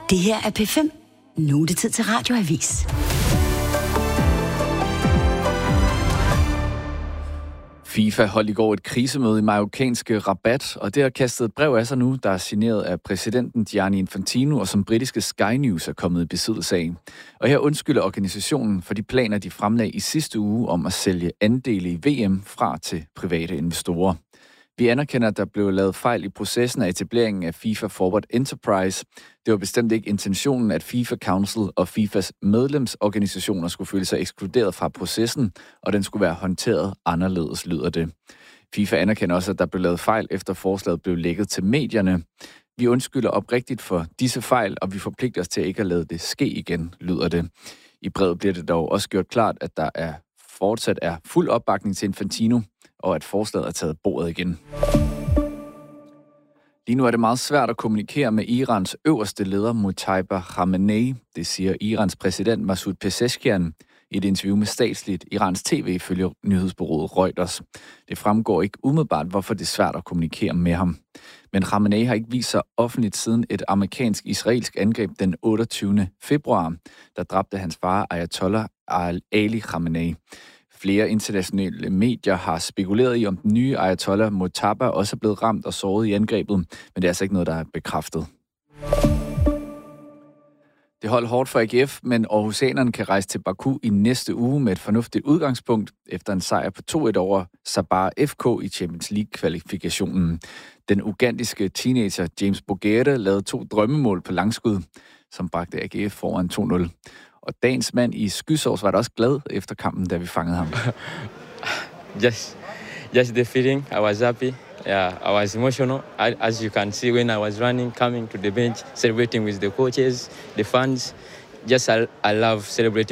Det her er P5. Nu er det tid til Radioavis. FIFA holdt i går et krisemøde i marokkanske Rabat, og det har kastet et brev af sig nu, der er signeret af præsidenten Gianni Infantino, og som britiske Sky News er kommet i besiddelse af. Og her undskylder organisationen for de planer, de fremlagde i sidste uge om at sælge andele i VM fra til private investorer. Vi anerkender, at der blev lavet fejl i processen af etableringen af FIFA Forward Enterprise. Det var bestemt ikke intentionen, at FIFA Council og FIFAs medlemsorganisationer skulle føle sig ekskluderet fra processen, og den skulle være håndteret anderledes, lyder det. FIFA anerkender også, at der blev lavet fejl, efter forslaget blev lækket til medierne. Vi undskylder oprigtigt for disse fejl, og vi forpligter os til ikke at lade det ske igen, lyder det. I brevet bliver det dog også gjort klart, at der fortsat er fuld opbakning til Infantino, og at forslaget er taget bordet igen. Lige nu er det meget svært at kommunikere med Irans øverste leder, Mojtaba Khamenei. Det siger Irans præsident Masoud Pezeshkian i et interview med statsligt Irans tv, følger nyhedsbureauet Reuters. Det fremgår ikke umiddelbart, hvorfor det er svært at kommunikere med ham. Men Khamenei har ikke vist sig offentligt siden et amerikansk-israelsk angreb den 28. februar, der dræbte hans far Ayatollah Ali Khamenei. Flere internationale medier har spekuleret i, om den nye Ayatollah Mojtaba også er blevet ramt og såret i angrebet, men det er altså ikke noget, der er bekræftet. Det holdt hårdt for AGF, men aarhusianerne kan rejse til Baku i næste uge med et fornuftigt udgangspunkt efter en sejr på 2-1 over Sabah FK i Champions League-kvalifikationen. Den ugandiske teenager James Bourguet lavede 2 drømmemål på langskud, som bragte AGF foran 2-0. Og dagens mand i Skysovs var da også glad efter kampen, da vi fangede ham. Just the feeling. I was happy. Yeah, I was emotional. As you can see, when I was running, coming to the bench, celebrating with the coaches, the fans. I love celebrating